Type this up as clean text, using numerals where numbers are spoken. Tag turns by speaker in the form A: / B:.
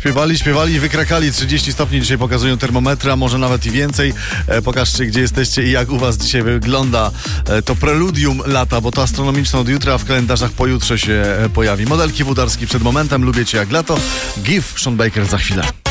A: Śpiewali i wykrakali. 30 stopni dzisiaj pokazują termometry, a może nawet i więcej. Pokażcie, gdzie jesteście i jak u was dzisiaj wygląda to preludium lata, bo to astronomiczne od jutra, a w kalendarzach pojutrze się pojawi. Modelki Włodarski przed momentem. Lubię cię jak lato. Give, Sean Baker za chwilę.